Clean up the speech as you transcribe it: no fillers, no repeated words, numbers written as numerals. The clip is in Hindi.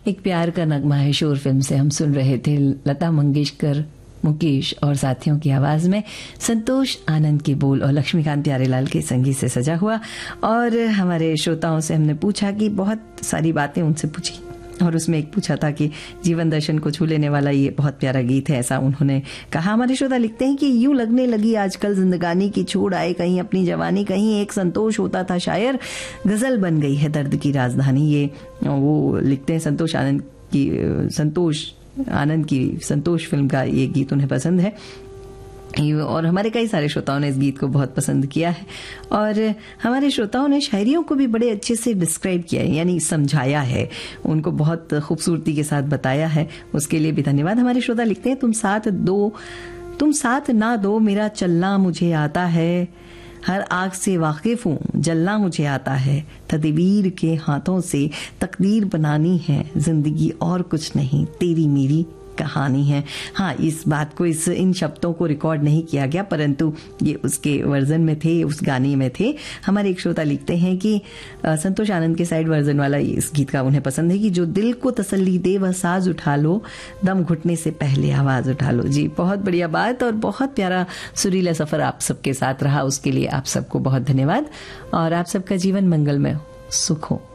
एक प्यार का नगमा है शोर फिल्म से हम सुन रहे थे लता मंगेशकर, मुकेश और साथियों की आवाज में संतोष आनंद के बोल और लक्ष्मीकांत प्यारेलाल के संगीत से सजा हुआ। और हमारे श्रोताओं से हमने पूछा कि बहुत सारी बातें उनसे पूछी और उसमें एक पूछा था कि जीवन दर्शन को छू लेने वाला ये बहुत प्यारा गीत है, ऐसा उन्होंने कहा। हमारे श्रोता लिखते हैं कि यूं लगने लगी आजकल जिंदगानी की, छोड़ आए कहीं अपनी जवानी, कहीं एक संतोष होता था शायर, गजल बन गई है दर्द की राजधानी। ये वो लिखते हैं संतोष आनंद की संतोष फिल्म का ये गीत उन्हें पसंद है और हमारे कई सारे श्रोताओं ने इस गीत को बहुत पसंद किया है। और हमारे श्रोताओं ने शायरियों को भी बड़े अच्छे से डिस्क्राइब किया है, यानी समझाया है, उनको बहुत खूबसूरती के साथ बताया है, उसके लिए भी धन्यवाद। हमारे श्रोता लिखते हैं तुम साथ ना दो मेरा चलना मुझे आता है, हर आग से वाकिफ हूँ जलना मुझे आता है, तदबीर के हाथों से तकदीर बनानी है, जिंदगी और कुछ नहीं तेरी मेरी कहानी है। हाँ, इस बात को इन शब्दों को रिकॉर्ड नहीं किया गया, परंतु ये उसके वर्जन में थे, उस गाने में थे। हमारे एक श्रोता लिखते हैं कि संतोष आनंद के साइड वर्जन वाला इस गीत का उन्हें पसंद है कि जो दिल को तसल्ली दे वह साज उठा लो, दम घुटने से पहले आवाज उठा लो। जी, बहुत बढ़िया बात और बहुत प्यारा सुरीला सफर आप सबके साथ रहा, उसके लिए आप सबको बहुत धन्यवाद और आप सबका जीवन मंगलमय हो, सुख हो।